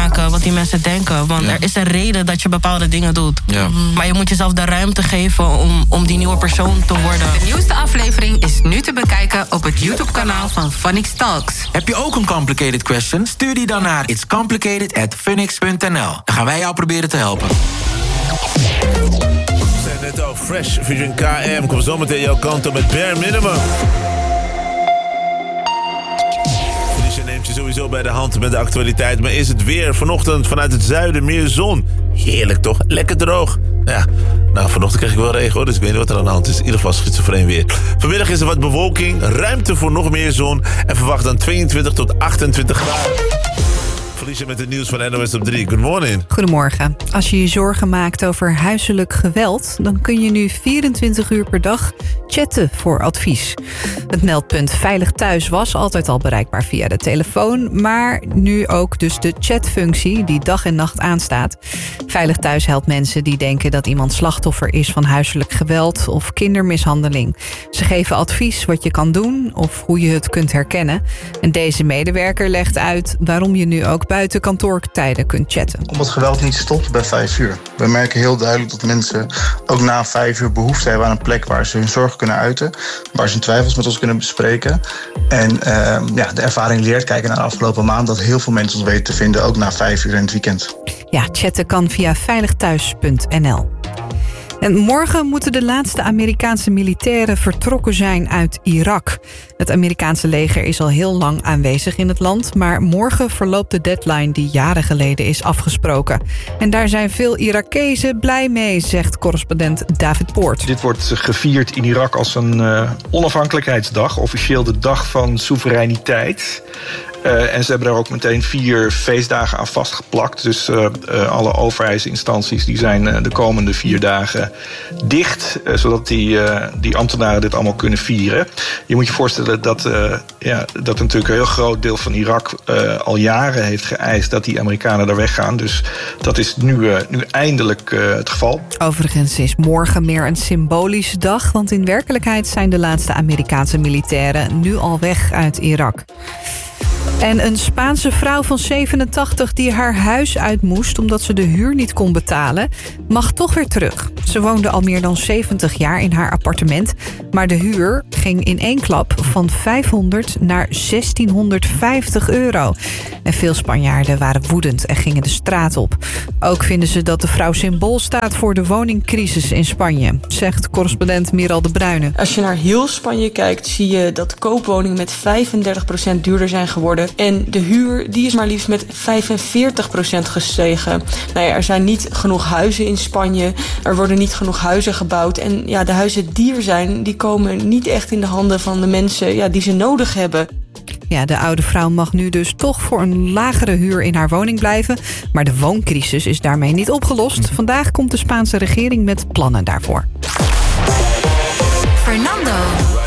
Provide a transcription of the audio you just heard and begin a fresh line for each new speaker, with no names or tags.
maken wat die mensen denken. Want er is een reden dat je bepaalde dingen doet. Ja. Maar je moet jezelf de ruimte geven om die nieuwe persoon te worden.
De nieuwste aflevering is nu te bekijken op het YouTube-kanaal van Funix Talks.
Heb je ook een complicated question? Stuur die dan naar itscomplicated@funix.nl. Dan gaan wij jou proberen te helpen.
We zijn net al Fresh Vision KM. Kom zometeen jouw kant op met Bare Minimum. Felicia neemt je sowieso bij de hand met de actualiteit. Maar is het weer vanochtend vanuit het zuiden meer zon? Heerlijk toch? Lekker droog. Ja, nou vanochtend kreeg ik wel regen hoor, dus ik weet niet wat er aan de hand is. In ieder geval schizofreen weer. Vanmiddag is er wat bewolking, ruimte voor nog meer zon. En verwacht dan 22 tot 28 graden. Felicia met het nieuws van NOS op 3. Good morning.
Goedemorgen. Als je je zorgen maakt over huiselijk geweld, dan kun je nu 24 uur per dag chatten voor advies. Het meldpunt Veilig Thuis was altijd al bereikbaar via de telefoon, maar nu ook dus de chatfunctie die dag en nacht aanstaat. Veilig Thuis helpt mensen die denken dat iemand slachtoffer is van huiselijk geweld of kindermishandeling. Ze geven advies wat je kan doen of hoe je het kunt herkennen. En deze medewerker legt uit waarom je nu ook buiten kantoortijden kunt chatten.
Omdat geweld niet stopt bij 5 uur. We merken heel duidelijk dat mensen ook na 5 uur behoefte hebben aan een plek waar ze hun zorg kunnen uiten, waar ze hun twijfels met ons kunnen bespreken. En de ervaring leert, kijken naar de afgelopen maand, dat heel veel mensen ons weten te vinden, ook na 5 uur in het weekend.
Ja, chatten kan via veiligthuis.nl. En morgen moeten de laatste Amerikaanse militairen vertrokken zijn uit Irak. Het Amerikaanse leger is al heel lang aanwezig in het land, maar morgen verloopt de deadline die jaren geleden is afgesproken. En daar zijn veel Irakezen blij mee, zegt correspondent David Poort.
Dit wordt gevierd in Irak als een onafhankelijkheidsdag, officieel de dag van soevereiniteit. En ze hebben daar ook meteen 4 feestdagen aan vastgeplakt. Dus alle overheidsinstanties die zijn de komende 4 dagen dicht, zodat die ambtenaren dit allemaal kunnen vieren. Je moet je voorstellen dat natuurlijk een heel groot deel van Irak al jaren heeft geëist dat die Amerikanen daar weggaan. Dus dat is nu eindelijk het geval.
Overigens is morgen meer een symbolische dag, want in werkelijkheid zijn de laatste Amerikaanse militairen nu al weg uit Irak. En een Spaanse vrouw van 87 die haar huis uit moest omdat ze de huur niet kon betalen, mag toch weer terug. Ze woonde al meer dan 70 jaar in haar appartement, maar de huur ging in één klap van 500 naar 1650 euro. En veel Spanjaarden waren woedend en gingen de straat op. Ook vinden ze dat de vrouw symbool staat voor de woningcrisis in Spanje, zegt correspondent Miral de Bruyne.
Als je naar heel Spanje kijkt, zie je dat koopwoningen met 35% duurder zijn geworden. En de huur die is maar liefst met 45% gestegen. Nou ja, er zijn niet genoeg huizen in Spanje. Er worden niet genoeg huizen gebouwd. En ja, de huizen die er zijn, die komen niet echt in de handen van de mensen die ze nodig hebben.
Ja, de oude vrouw mag nu dus toch voor een lagere huur in haar woning blijven. Maar de wooncrisis is daarmee niet opgelost. Vandaag komt de Spaanse regering met plannen daarvoor.
Fernando.